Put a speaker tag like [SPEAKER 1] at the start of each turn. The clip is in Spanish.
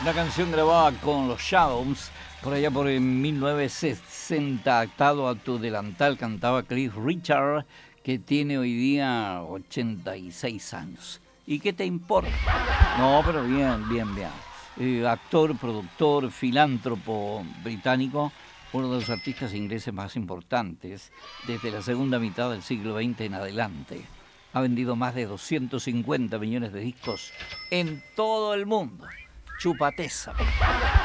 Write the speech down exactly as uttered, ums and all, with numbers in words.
[SPEAKER 1] Una canción grabada con los Shadows por allá por en mil novecientos sesenta, atado a tu delantal, cantaba Cliff Richard, que tiene hoy día ochenta y seis años. ¿Y qué te importa? No, pero bien, bien, bien. Eh, actor, productor, filántropo británico, uno de los artistas ingleses más importantes desde la segunda mitad del siglo veinte en adelante. Ha vendido más de doscientos cincuenta millones de discos en todo el mundo. Chupateza.